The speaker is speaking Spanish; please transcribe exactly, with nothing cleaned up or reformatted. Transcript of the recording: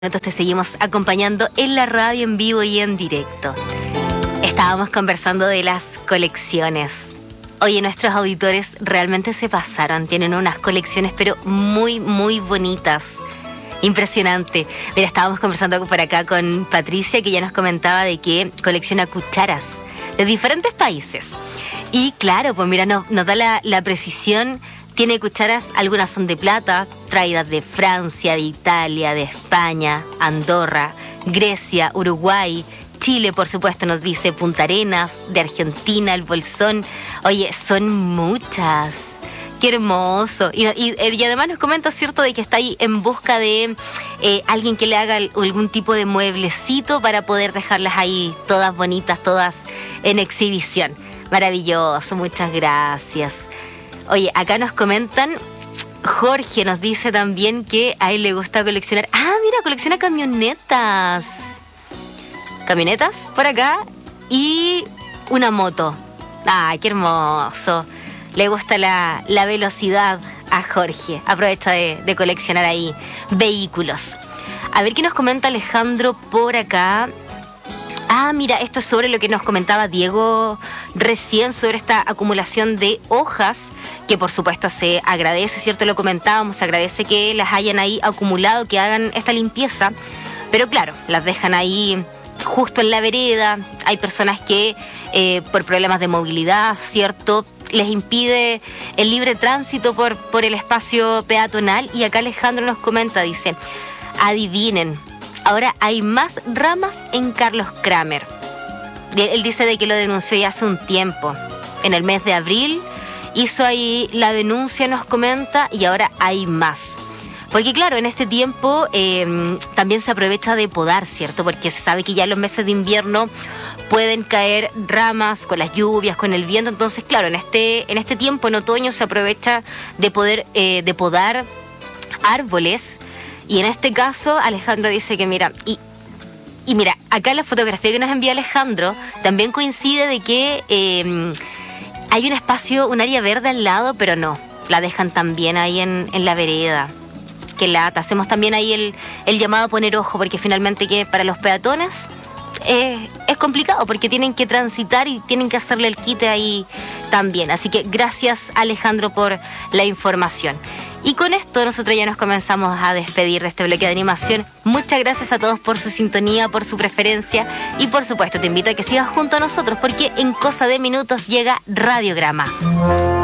Nosotros te seguimos acompañando en la radio, en vivo y en directo. Estábamos conversando de las colecciones. Oye, nuestros auditores realmente se pasaron. Tienen unas colecciones, pero muy, muy bonitas. Impresionante. Mira, estábamos conversando por acá con Patricia, que ya nos comentaba de que colecciona cucharas de diferentes países. Y claro, pues mira, nos, nos da la, la precisión. Tiene cucharas, algunas son de plata, traídas de Francia, de Italia, de España, Andorra, Grecia, Uruguay, Chile, por supuesto, nos dice Punta Arenas, de Argentina, el Bolsón. Oye, son muchas. ¡Qué hermoso! Y, y, y además nos comenta, ¿cierto?, de que está ahí en busca de eh, alguien que le haga algún tipo de mueblecito para poder dejarlas ahí todas bonitas, todas en exhibición. Maravilloso, muchas gracias. Oye, acá nos comentan, Jorge nos dice también que a él le gusta coleccionar. Ah, mira, colecciona camionetas. Camionetas por acá y una moto. Ah, qué hermoso. Le gusta la, la velocidad a Jorge. Aprovecha de, de coleccionar ahí vehículos. A ver qué nos comenta Alejandro por acá. Ah, mira, esto es sobre lo que nos comentaba Diego recién, sobre esta acumulación de hojas, que por supuesto se agradece, ¿cierto? Lo comentábamos, se agradece que las hayan ahí acumulado, que hagan esta limpieza, pero claro, las dejan ahí justo en la vereda. Hay personas que eh, por problemas de movilidad, ¿cierto?, les impide el libre tránsito por, por el espacio peatonal. Y acá Alejandro nos comenta, dice, adivinen, ahora hay más ramas en Carlos Kramer. Él dice de que lo denunció ya hace un tiempo. En el mes de abril hizo ahí la denuncia, nos comenta, y ahora hay más. Porque claro, en este tiempo eh, también se aprovecha de podar, ¿cierto? Porque se sabe que ya en los meses de invierno pueden caer ramas con las lluvias, con el viento. Entonces, claro, en este, en este tiempo, en otoño, se aprovecha de poder eh, de podar árboles. Y en este caso, Alejandro dice que mira, y, y mira, acá la fotografía que nos envía Alejandro también coincide de que eh, hay un espacio, un área verde al lado, pero no, la dejan también ahí en, en la vereda. Que lata. Hacemos también ahí el, el llamado a poner ojo, porque finalmente que para los peatones eh, es complicado, porque tienen que transitar y tienen que hacerle el quite ahí también. Así que gracias, Alejandro, por la información. Y con esto nosotros ya nos comenzamos a despedir de este bloque de animación. Muchas gracias a todos por su sintonía, por su preferencia, y por supuesto te invito a que sigas junto a nosotros, porque en cosa de minutos llega Radiograma.